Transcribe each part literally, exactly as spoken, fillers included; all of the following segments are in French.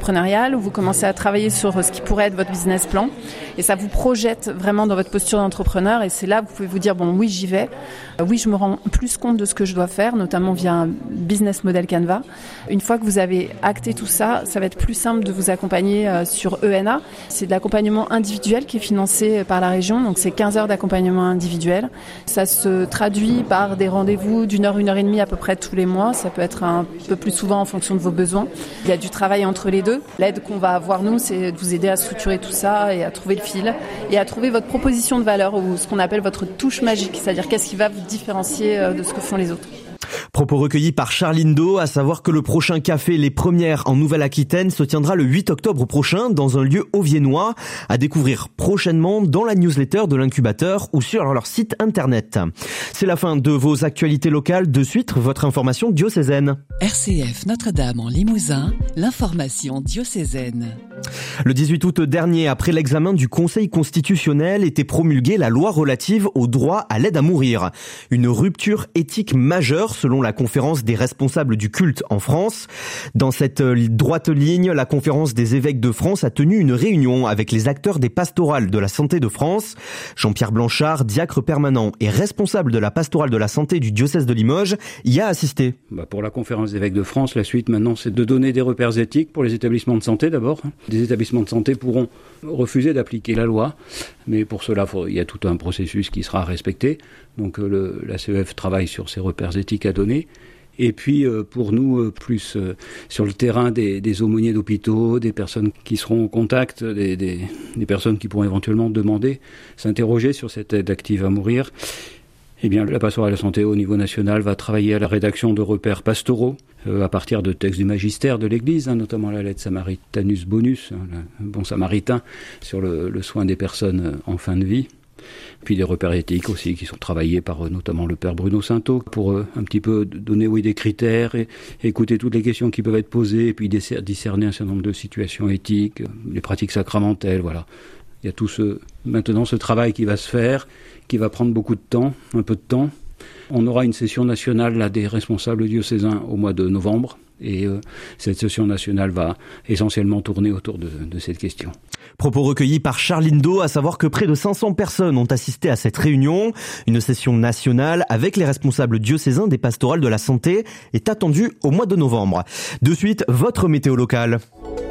entrepreneuriale où vous commencez à travailler sur ce qui pourrait être votre business plan et ça vous projette vraiment dans votre posture d'entrepreneur et c'est là que vous pouvez vous dire bon oui j'y vais, oui je me rends plus compte de ce que je dois faire, notamment via un business model Canva. Une fois que vous avez acté tout ça, ça va être plus simple de vous accompagner sur E N A. C'est de l'accompagnement individuel qui est financé par la région, donc c'est quinze heures d'accompagnement individuel. Ça se traduit par des rendez-vous d'une heure, une heure et demie à peu près tous les mois. Ça peut être un peu plus souvent en fonction de vos besoins. Il y a du travail entre les deux. L'aide qu'on va avoir nous, c'est de vous aider à structurer tout ça et à trouver le fil et à trouver votre proposition de valeur ou ce qu'on appelle votre touche magique, c'est-à-dire qu'est-ce qui va vous différencier de ce que font les autres. Propos recueillis par Charline Do, à savoir que le prochain café Les Premières en Nouvelle-Aquitaine se tiendra le huit octobre prochain dans un lieu auviennois à découvrir prochainement dans la newsletter de l'incubateur ou sur leur site internet. C'est la fin de vos actualités locales. De suite, votre information diocésaine. R C F Notre-Dame en Limousin, l'information diocésaine. Le dix-huit août dernier, après l'examen du Conseil constitutionnel, était promulguée la loi relative au droit à l'aide à mourir. Une rupture éthique majeure selon la conférence des responsables du culte en France. Dans cette droite ligne, la conférence des évêques de France a tenu une réunion avec les acteurs des pastorales de la santé de France. Jean-Pierre Blanchard, diacre permanent et responsable de la pastorale de la santé du diocèse de Limoges, y a assisté. Bah pour la conférence des évêques de France, la suite maintenant c'est de donner des repères éthiques pour les établissements de santé d'abord. Des établissements de santé pourront refuser d'appliquer la loi, mais pour cela il y a tout un processus qui sera respecté. Donc le, la C E F travaille sur ces repères éthiques à donner. Et puis euh, pour nous, euh, plus euh, sur le terrain des, des aumôniers d'hôpitaux, des personnes qui seront en contact, des, des, des personnes qui pourront éventuellement demander, s'interroger sur cette aide active à mourir. Eh bien, la pastorale de la santé au niveau national va travailler à la rédaction de repères pastoraux euh, à partir de textes du magistère de l'Église, hein, notamment la lettre Samaritanus Bonus, hein, le bon samaritain, sur le, le soin des personnes en fin de vie. Puis des repères éthiques aussi qui sont travaillés par euh, notamment le père Bruno Sainteau pour euh, un petit peu donner oui, des critères et, et écouter toutes les questions qui peuvent être posées et puis discerner un certain nombre de situations éthiques, euh, les pratiques sacramentelles, voilà. Il y a tout ce, maintenant ce travail qui va se faire, qui va prendre beaucoup de temps, un peu de temps. On aura une session nationale là, des responsables diocésains au mois de novembre. Et euh, cette session nationale va essentiellement tourner autour de, de cette question. Propos recueillis par Charline Do, à savoir que près de cinq cents personnes ont assisté à cette réunion. Une session nationale avec les responsables diocésains des pastorales de la santé est attendue au mois de novembre. De suite, votre météo locale.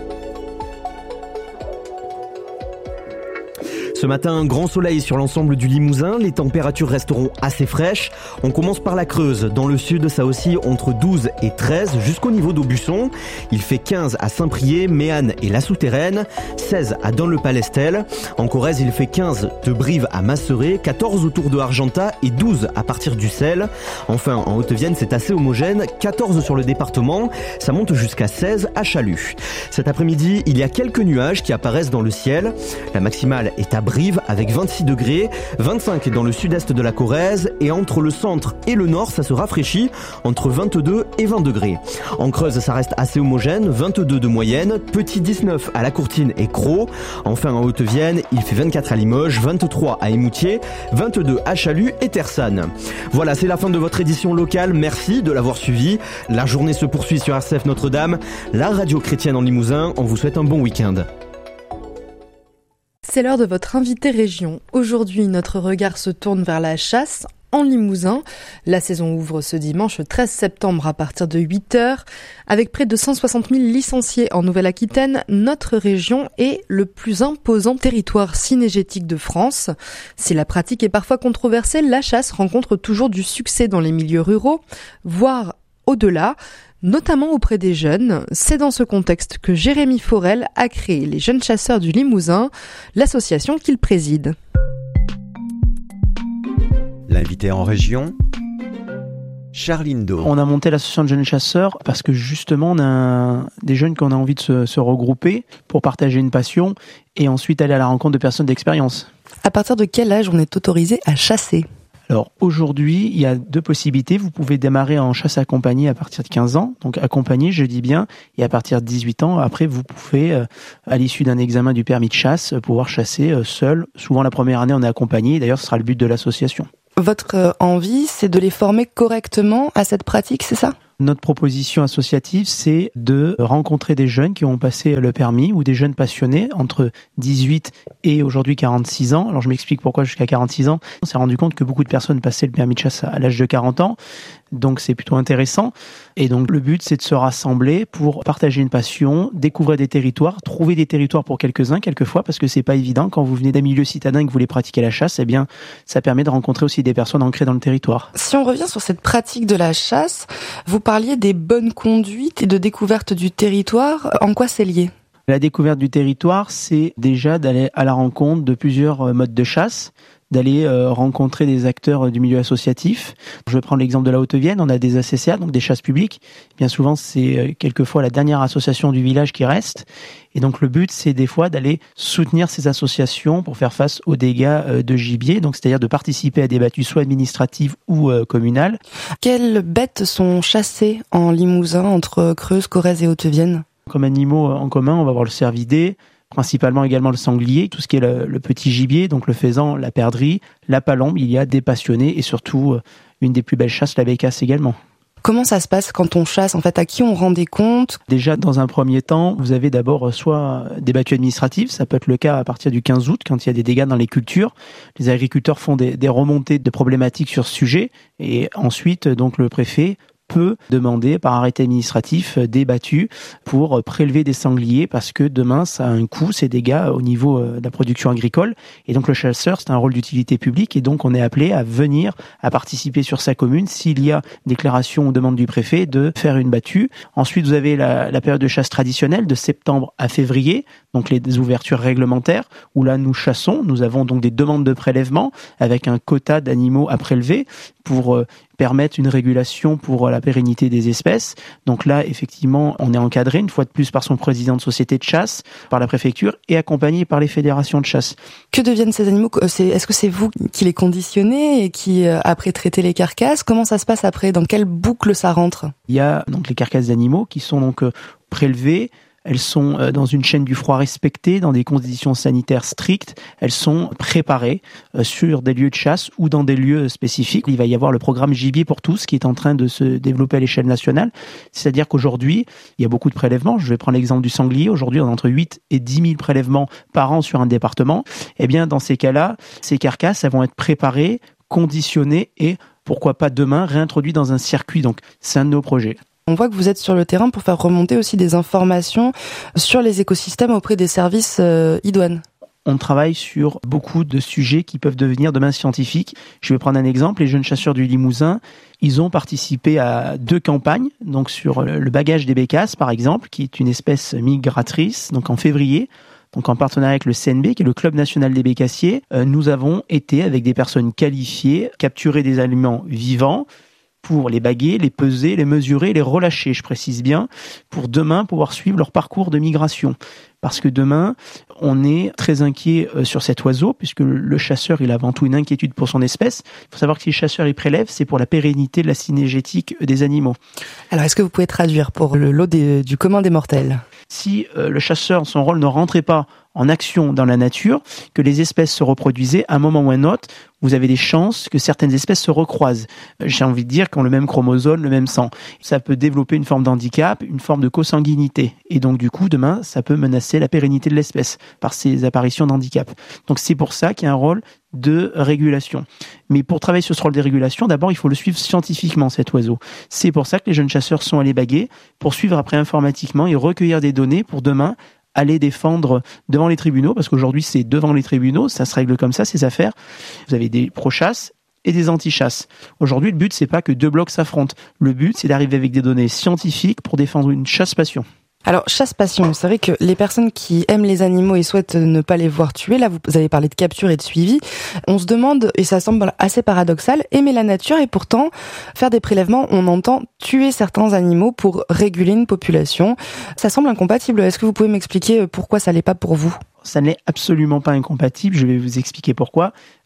Ce matin, grand soleil sur l'ensemble du Limousin, les températures resteront assez fraîches. On commence par la Creuse. Dans le sud, ça oscille entre douze et treize jusqu'au niveau d'Aubusson. Il fait quinze à Saint-Priest, Méanne et La Souterraine, seize à Don-le-Palestel. En Corrèze, il fait quinze de Brive à Masseré, quatorze autour de Argentat et douze à partir du Cel. Enfin, en Haute-Vienne, c'est assez homogène, quatorze sur le département, ça monte jusqu'à seize à Chalut. Cet après-midi, il y a quelques nuages qui apparaissent dans le ciel. La maximale est à Brive avec vingt-six degrés, vingt-cinq dans le sud-est de la Corrèze et entre le centre et le nord, ça se rafraîchit entre vingt-deux et vingt degrés. En Creuse, ça reste assez homogène, vingt-deux de moyenne, petit dix-neuf à La Courtine et Crau. Enfin, en Haute-Vienne, il fait vingt-quatre à Limoges, vingt-trois à Émoutier, vingt-deux à Chalut et Tersanne. Voilà, c'est la fin de votre édition locale. Merci de l'avoir suivi. La journée se poursuit sur R C F Notre-Dame, la radio chrétienne en Limousin. On vous souhaite un bon week-end. C'est l'heure de votre invité région. Aujourd'hui, notre regard se tourne vers la chasse en Limousin. La saison ouvre ce dimanche treize septembre à partir de huit heures. Avec près de cent soixante mille licenciés en Nouvelle-Aquitaine, notre région est le plus imposant territoire cynégétique de France. Si la pratique est parfois controversée, la chasse rencontre toujours du succès dans les milieux ruraux, voire au-delà, notamment auprès des jeunes. C'est dans ce contexte que Jérémy Forel a créé les Jeunes Chasseurs du Limousin, l'association qu'il préside. L'invité en région, Charline Do. On a monté l'association de Jeunes Chasseurs parce que justement on a un, des jeunes qu'on a envie de se, se regrouper pour partager une passion et ensuite aller à la rencontre de personnes d'expérience. À partir de quel âge on est autorisé à chasser ? Alors aujourd'hui, il y a deux possibilités. Vous pouvez démarrer en chasse accompagnée à partir de quinze ans, donc accompagné, je dis bien, et à partir de dix-huit ans, après vous pouvez, euh, à l'issue d'un examen du permis de chasse, pouvoir chasser euh, seul. Souvent la première année, on est accompagné, d'ailleurs ce sera le but de l'association. Votre envie, c'est de les former correctement à cette pratique, c'est ça ? Notre proposition associative, c'est de rencontrer des jeunes qui ont passé le permis ou des jeunes passionnés entre dix-huit et aujourd'hui quarante-six ans. Alors je m'explique pourquoi jusqu'à quarante-six ans. On s'est rendu compte que beaucoup de personnes passaient le permis de chasse à l'âge de quarante ans. Donc c'est plutôt intéressant. Et donc le but, c'est de se rassembler pour partager une passion, découvrir des territoires, trouver des territoires pour quelques-uns, quelquefois, parce que c'est pas évident. Quand vous venez d'un milieu citadin et que vous voulez pratiquer la chasse, eh bien, ça permet de rencontrer aussi des personnes ancrées dans le territoire. Si on revient sur cette pratique de la chasse, vous parliez des bonnes conduites et de découverte du territoire. En quoi c'est lié ? La découverte du territoire, c'est déjà d'aller à la rencontre de plusieurs modes de chasse, d'aller euh, rencontrer des acteurs du milieu associatif. Je vais prendre l'exemple de la Haute-Vienne, on a des A C C A, donc des chasses publiques. Bien souvent, c'est euh, quelquefois la dernière association du village qui reste. Et donc le but, c'est des fois d'aller soutenir ces associations pour faire face aux dégâts euh, de gibier, donc c'est-à-dire de participer à des battues soit administratives ou euh, communales. Quelles bêtes sont chassées en Limousin entre Creuse, Corrèze et Haute-Vienne ? Comme animaux en commun, on va avoir le cervidé, principalement également le sanglier, tout ce qui est le, le petit gibier, donc le faisan, la perdrix, la palombe. Il y a des passionnés et surtout une des plus belles chasses, la bécasse également. Comment ça se passe quand on chasse ? En fait, à qui on rend des comptes ? Déjà, dans un premier temps, vous avez d'abord soit des battues administratives, ça peut être le cas à partir du quinze août, quand il y a des dégâts dans les cultures. Les agriculteurs font des, des remontées de problématiques sur ce sujet et ensuite, donc le préfet peut demander par arrêté administratif des battues pour prélever des sangliers parce que demain ça a un coût, ces dégâts au niveau de la production agricole et donc le chasseur c'est un rôle d'utilité publique et donc on est appelé à venir à participer sur sa commune s'il y a déclaration ou demande du préfet de faire une battue. Ensuite vous avez la, la période de chasse traditionnelle de septembre à février, donc les ouvertures réglementaires où là nous chassons, nous avons donc des demandes de prélèvement avec un quota d'animaux à prélever pour euh, permettre une régulation pour la pérennité des espèces. Donc là, effectivement, on est encadré une fois de plus par son président de société de chasse, par la préfecture et accompagné par les fédérations de chasse. Que deviennent ces animaux ? Est-ce que c'est vous qui les conditionnez et qui, après, traitez les carcasses ? Comment ça se passe après ? Dans quelle boucle ça rentre ? Il y a donc les carcasses d'animaux qui sont donc prélevées. Elles sont dans une chaîne du froid respectée, dans des conditions sanitaires strictes. Elles sont préparées sur des lieux de chasse ou dans des lieux spécifiques. Il va y avoir le programme Gibier pour tous qui est en train de se développer à l'échelle nationale. C'est-à-dire qu'aujourd'hui, il y a beaucoup de prélèvements. Je vais prendre l'exemple du sanglier. Aujourd'hui, on a entre huit et dix mille prélèvements par an sur un département. Eh bien, dans ces cas-là, ces carcasses, elles vont être préparées, conditionnées et, pourquoi pas demain, réintroduites dans un circuit. Donc, c'est un de nos projets. On voit que vous êtes sur le terrain pour faire remonter aussi des informations sur les écosystèmes auprès des services euh, idoines. On travaille sur beaucoup de sujets qui peuvent devenir demain scientifiques. Je vais prendre un exemple. Les jeunes chasseurs du Limousin, ils ont participé à deux campagnes, donc sur le bagage des bécasses, par exemple, qui est une espèce migratrice, donc en février. Donc en partenariat avec le C N B, qui est le Club national des bécassiers, euh, nous avons été, avec des personnes qualifiées, capturer des aliments vivants, pour les baguer, les peser, les mesurer, les relâcher, je précise bien, pour demain pouvoir suivre leur parcours de migration. Parce que demain, on est très inquiet sur cet oiseau, puisque le chasseur, il a avant tout une inquiétude pour son espèce. Il faut savoir que si le chasseur, il prélève, c'est pour la pérennité de la synégétique des animaux. Alors, est-ce que vous pouvez traduire pour le lot des, du commun des mortels ? Si euh, le chasseur, son rôle ne rentrait pas en action dans la nature, que les espèces se reproduisaient, à un moment ou à un autre, vous avez des chances que certaines espèces se recroisent. J'ai envie de dire qu'ont le même chromosome, le même sang. Ça peut développer une forme d'handicap, une forme de consanguinité. Et donc, du coup, demain, ça peut menacer la pérennité de l'espèce par ces apparitions d'handicap. Donc, c'est pour ça qu'il y a un rôle de régulation. Mais pour travailler sur ce rôle de régulation, d'abord, il faut le suivre scientifiquement, cet oiseau. C'est pour ça que les jeunes chasseurs sont allés baguer, pour suivre après informatiquement et recueillir des données pour demain aller défendre devant les tribunaux, parce qu'aujourd'hui, c'est devant les tribunaux, ça se règle comme ça, ces affaires. Vous avez des pro-chasses et des anti-chasses. Aujourd'hui, le but, c'est pas que deux blocs s'affrontent. Le but, c'est d'arriver avec des données scientifiques pour défendre une chasse-passion. Alors, chasse-passion, c'est vrai que les personnes qui aiment les animaux et souhaitent ne pas les voir tuer, là vous avez parlé de capture et de suivi, on se demande, et ça semble assez paradoxal, aimer la nature et pourtant faire des prélèvements, on entend tuer certains animaux pour réguler une population. Ça semble incompatible. Est-ce que vous pouvez m'expliquer pourquoi ça l'est pas pour vous ? Ça n'est absolument pas incompatible, je vais vous expliquer pourquoi.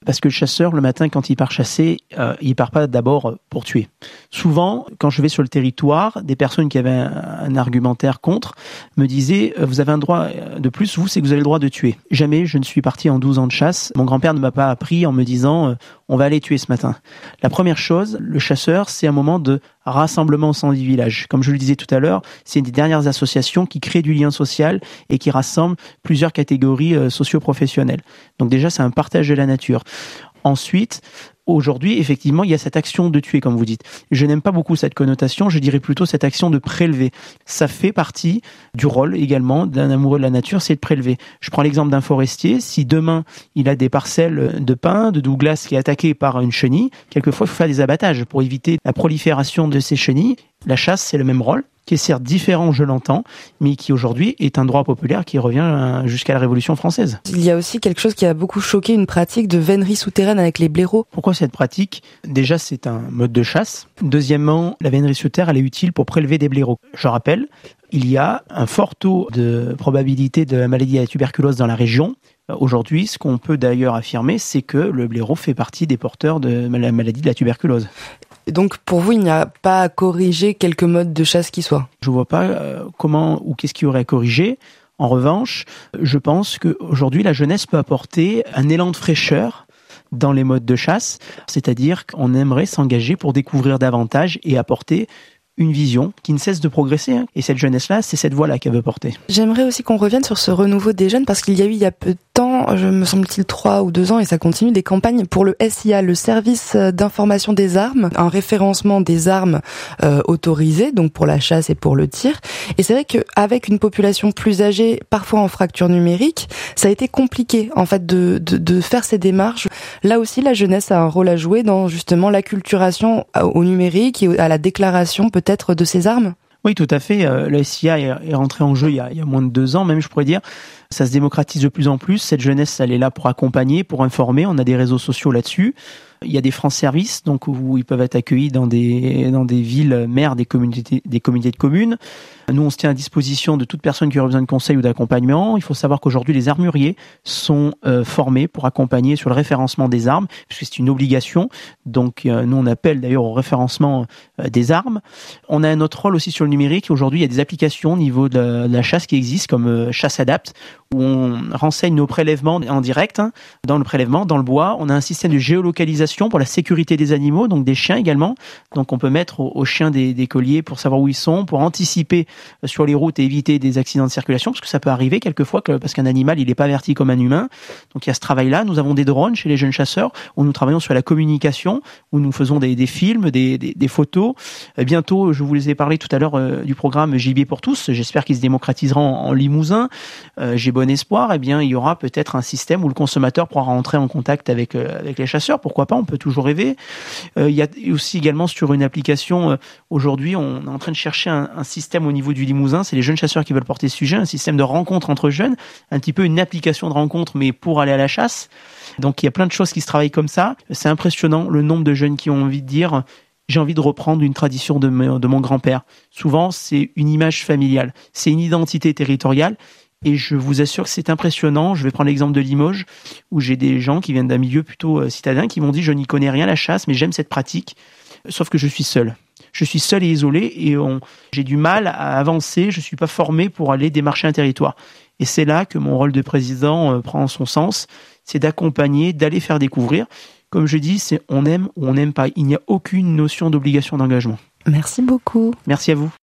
Parce que le chasseur, le matin, quand il part chasser, euh, il part pas d'abord pour tuer. Souvent, quand je vais sur le territoire, des personnes qui avaient un, un argumentaire contre me disaient euh, « Vous avez un droit de plus, vous, c'est que vous avez le droit de tuer. » Jamais je ne suis parti en douze ans de chasse. Mon grand-père ne m'a pas appris en me disant euh, « On va aller tuer ce matin. » La première chose, le chasseur, c'est un moment de rassemblement au sein du village. Comme je le disais tout à l'heure, c'est une des dernières associations qui crée du lien social et qui rassemble plusieurs catégories euh, socio-professionnelles. Donc déjà, c'est un partage de la nature. Ensuite, aujourd'hui, effectivement, il y a cette action de tuer, comme vous dites. Je n'aime pas beaucoup cette connotation, je dirais plutôt cette action de prélever. Ça fait partie du rôle également d'un amoureux de la nature, c'est de prélever. Je prends l'exemple d'un forestier. Si demain, il a des parcelles de pins, de Douglas qui est attaqué par une chenille, quelquefois, il faut faire des abattages pour éviter la prolifération de ces chenilles. La chasse, c'est le même rôle, qui est certes différent, je l'entends, mais qui aujourd'hui est un droit populaire qui revient jusqu'à la Révolution française. Il y a aussi quelque chose qui a beaucoup choqué, une pratique de vénerie souterraine avec les blaireaux. Pourquoi cette pratique ? Déjà, c'est un mode de chasse. Deuxièmement, la vénerie sous terre, elle est utile pour prélever des blaireaux. Je rappelle, il y a un fort taux de probabilité de la maladie à la tuberculose dans la région. Aujourd'hui, ce qu'on peut d'ailleurs affirmer, c'est que le blaireau fait partie des porteurs de la maladie de la tuberculose. Donc pour vous, il n'y a pas à corriger quelque mode de chasse qui soit ? Je ne vois pas euh, comment ou qu'est-ce qu'il y aurait à corriger. En revanche, je pense qu'aujourd'hui, la jeunesse peut apporter un élan de fraîcheur dans les modes de chasse, c'est-à-dire qu'on aimerait s'engager pour découvrir davantage et apporter une vision qui ne cesse de progresser. Hein. Et cette jeunesse-là, c'est cette voie-là qu'elle veut porter. J'aimerais aussi qu'on revienne sur ce renouveau des jeunes, parce qu'il y a eu il y a peu de temps, je me semble-t-il trois ou deux ans, et ça continue, des campagnes pour le S I A, le service d'information des armes, un référencement des armes euh, autorisées, donc pour la chasse et pour le tir. Et c'est vrai qu'avec une population plus âgée, parfois en fracture numérique, ça a été compliqué en fait de, de, de faire ces démarches. Là aussi, la jeunesse a un rôle à jouer dans justement l'acculturation au numérique et à la déclaration peut-être de ces armes. Oui, tout à fait. Le S I A est rentré en jeu il y, a, il y a moins de deux ans, même je pourrais dire. Ça se démocratise de plus en plus. Cette jeunesse, elle est là pour accompagner, pour informer. On a des réseaux sociaux là-dessus. Il y a des France Services, donc où ils peuvent être accueillis dans des dans des villes mères des communautés des communautés de communes. Nous, on se tient à disposition de toute personne qui aurait besoin de conseils ou d'accompagnement. Il faut savoir qu'aujourd'hui, les armuriers sont euh, formés pour accompagner sur le référencement des armes, puisque c'est une obligation. Donc, euh, nous, on appelle d'ailleurs au référencement euh, des armes. On a un autre rôle aussi sur le numérique. Aujourd'hui, il y a des applications au niveau de la, de la chasse qui existent, comme euh, Chasse Adapt, où on renseigne nos prélèvements en direct. Hein, dans le prélèvement, dans le bois, on a un système de géolocalisation pour la sécurité des animaux, donc des chiens également. Donc, on peut mettre aux, aux chiens des, des colliers pour savoir où ils sont, pour anticiper sur les routes et éviter des accidents de circulation, parce que ça peut arriver quelquefois que, parce qu'un animal il n'est pas averti comme un humain. Donc il y a ce travail-là. Nous avons des drones chez les jeunes chasseurs où nous travaillons sur la communication, où nous faisons des, des films, des, des, des photos. Euh, bientôt, je vous ai parlé tout à l'heure euh, du programme Gibier pour tous. J'espère qu'il se démocratisera en, en Limousin. Euh, j'ai bon espoir. Eh bien, il y aura peut-être un système où le consommateur pourra rentrer en contact avec euh, avec les chasseurs. Pourquoi pas ? On peut toujours rêver. Euh, il y a aussi également sur une application. Euh, aujourd'hui, on est en train de chercher un, un système au niveau du Limousin, c'est les jeunes chasseurs qui veulent porter ce sujet, un système de rencontre entre jeunes, un petit peu une application de rencontre, mais pour aller à la chasse. Donc il y a plein de choses qui se travaillent comme ça. C'est impressionnant le nombre de jeunes qui ont envie de dire « j'ai envie de reprendre une tradition de, me, de mon grand-père ». Souvent, c'est une image familiale, c'est une identité territoriale. Et je vous assure que c'est impressionnant. Je vais prendre l'exemple de Limoges, où j'ai des gens qui viennent d'un milieu plutôt citadin qui m'ont dit « je n'y connais rien la chasse, mais j'aime cette pratique, sauf que je suis seul ». Je suis seul et isolé et on, j'ai du mal à avancer, je ne suis pas formé pour aller démarcher un territoire. Et c'est là que mon rôle de président euh, prend son sens, c'est d'accompagner, d'aller faire découvrir. Comme je dis, c'est on aime ou on n'aime pas. Il n'y a aucune notion d'obligation d'engagement. Merci beaucoup. Merci à vous.